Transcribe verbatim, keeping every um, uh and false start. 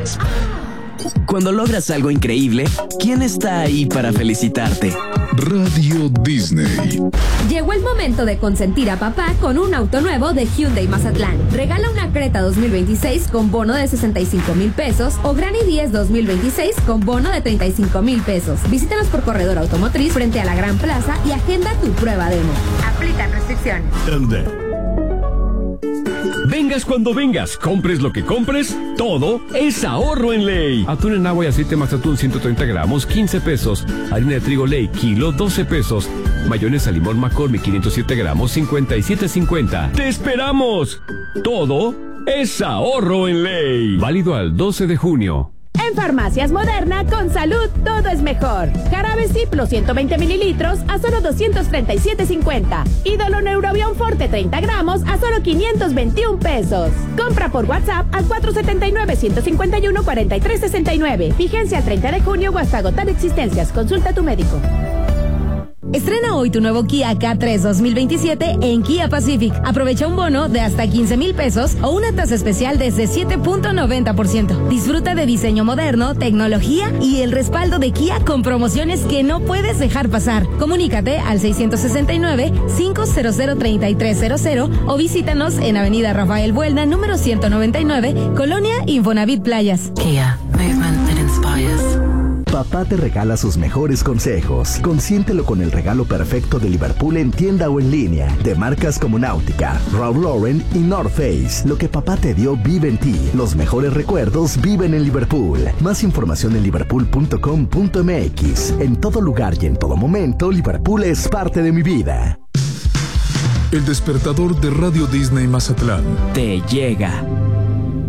Cuando logras algo increíble, ¿quién está ahí para felicitarte? Radio Disney. Llegó el momento de consentir a papá con un auto nuevo de Hyundai Mazatlán. Regala una Creta dos mil veintiséis con bono de sesenta y cinco mil pesos o Granny diez dos mil veintiséis con bono de treinta y cinco mil pesos. Visítanos por Corredor Automotriz frente a la Gran Plaza y agenda tu prueba demo. Aplican restricciones. Vengas cuando vengas, compres lo que compres, todo es ahorro en Ley. Atún en agua y aceite Mazatlán ciento treinta gramos, quince pesos. Harina de trigo Ley, kilo, doce pesos. Mayonesa limón McCormick, quinientos siete gramos, cincuenta y siete cincuenta. ¡Te esperamos! Todo es ahorro en Ley. Válido al doce de junio. En Farmacias Moderna, con salud, todo es mejor. Jarabe Ciplo ciento veinte mililitros a solo doscientos treinta y siete cincuenta. Y Doloneurobion Forte treinta gramos a solo quinientos veintiún pesos. Compra por WhatsApp al cuatro siete nueve, uno cinco uno, cuatro tres seis nueve. Vigencia el treinta de junio o hasta agotar existencias. Consulta a tu médico. Estrena hoy tu nuevo Kia K tres dos mil veintisiete en Kia Pacific. Aprovecha un bono de hasta quince mil pesos o una tasa especial desde siete punto noventa por ciento. Disfruta de diseño moderno, tecnología y el respaldo de Kia con promociones que no puedes dejar pasar. Comunícate al seis seis nueve, cinco cero cero, tres tres cero cero o visítanos en Avenida Rafael Buelna, número ciento noventa y nueve, Colonia Infonavit Playas. Kia, movement that inspires. Papá te regala sus mejores consejos. Consiéntelo con el regalo perfecto de Liverpool en tienda o en línea. De marcas como Náutica, Ralph Lauren y North Face. Lo que papá te dio vive en ti. Los mejores recuerdos viven en Liverpool. Más información en liverpool punto com punto m x. En todo lugar y en todo momento, Liverpool es parte de mi vida. El despertador de Radio Disney Mazatlán. Te llega.